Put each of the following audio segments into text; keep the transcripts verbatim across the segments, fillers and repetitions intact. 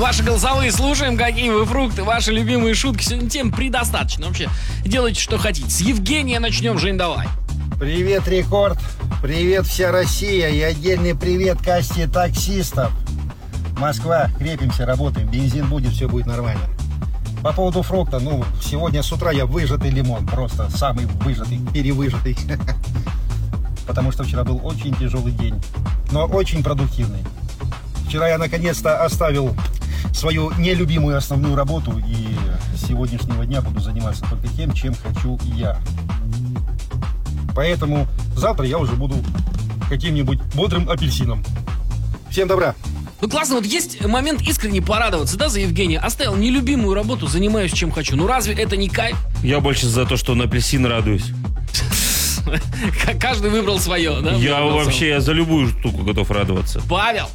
Ваши голосовые слушаем, какие вы фрукты, ваши любимые шутки. Сегодня тем предостаточно. Вообще, делайте, что хотите. С Евгения начнем, Жень, давай. Привет, Рекорд. Привет, вся Россия. И отдельный привет касте таксистов. Москва, крепимся, работаем. Бензин будет, все будет нормально. По поводу фрукта, ну, сегодня с утра я выжатый лимон. Просто самый выжатый, перевыжатый. Потому что вчера был очень тяжелый день, но очень продуктивный. Вчера я наконец-то оставил свою нелюбимую основную работу. И с сегодняшнего дня буду заниматься только тем, чем хочу я. Поэтому завтра я уже буду каким-нибудь бодрым апельсином. Всем добра! Ну классно, вот есть момент искренне порадоваться, да, за Евгения. Оставил нелюбимую работу, занимаюсь чем хочу. Ну разве это не кайф? Я больше за то, что на апельсин радуюсь. Каждый выбрал свое, да? Я вообще я за любую штуку готов радоваться. Павел!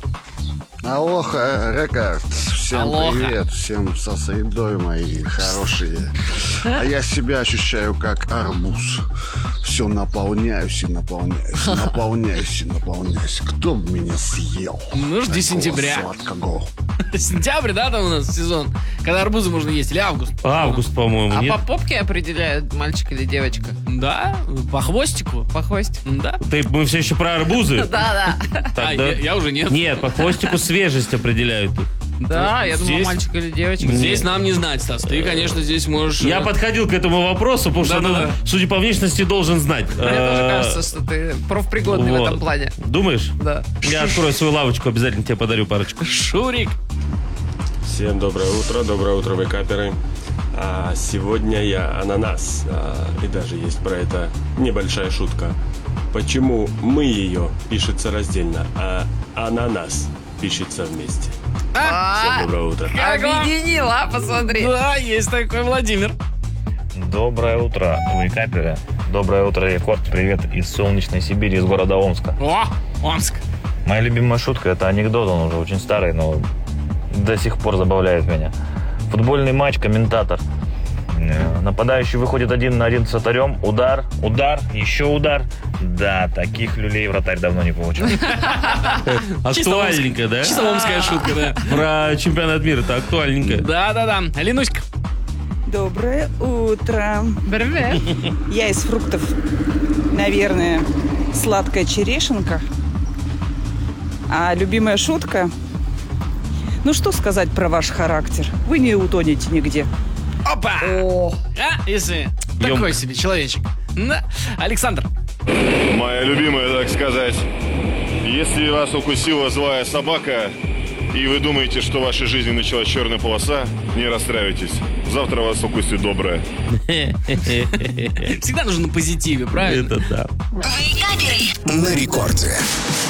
Алоха, Рекорд. Всем Алоха. привет, всем со средой, мои хорошие. А я себя ощущаю как арбуз. Все наполняюсь и наполняюсь, наполняюсь и наполняюсь. Кто бы меня съел? Ну, жди Такого сентября. Сладкого. Сентябрь, да, там у нас сезон? Когда арбузы можно есть, или август? Август, по-моему, А нет? по попке определяют, мальчик или девочка? Да, по хвостику. По хвостику? Да. Ты, мы все еще про арбузы? Да, да. А, Тогда- я, я уже нет. Нет, по хвостику свежесть определяют. Да, я думал, Здесь- мальчик или девочка. Здесь нам не знать, Стас. Ты, конечно, здесь можешь... Я э, подходил к этому вопросу, потому что, Да-да-да. ну, судя по внешности, должен знать. Мне тоже Э, кажется, что ты профпригодный в вот. этом плане. Думаешь? Да. Я открою свою лавочку, обязательно тебе подарю парочку. Шурик. Всем доброе утро, доброе утро, вейкаперы. А сегодня я ананас. А, и даже есть про это небольшая шутка. Почему мы ее пишется раздельно, а ананас пишется вместе? Всем доброе утро. Как вам? Объединила, посмотри. Да, есть такой Владимир. Доброе утро, вейкаперы. Доброе утро, Рекорд. Привет из солнечной Сибири, из города Омска. О, Омск. Моя любимая шутка – это анекдот, он уже очень старый, но до сих пор забавляет меня. Футбольный матч, комментатор. Э, Нападающий выходит один на один с вратарем. Удар, удар, еще удар. Да, таких люлей вратарь давно не получил. Актуальненько, да? Чисто омская шутка, да. Про чемпионат мира-то актуальненько. Да-да-да. Ленуська. Доброе утро. Привет. Я из фруктов, наверное, сладкая черешенка. А любимая шутка? Ну что сказать про ваш характер? Вы не утонете нигде. Опа! О, А, если такой себе человечек. Да. Александр. Моя любимая, так сказать. Если вас укусила злая собака, и вы думаете, что в вашей жизни началась черная полоса, не расстраивайтесь. Завтра вас укусит добрая. Всегда нужно на позитиве, правильно? Это да. Вейкаперы на рекорде.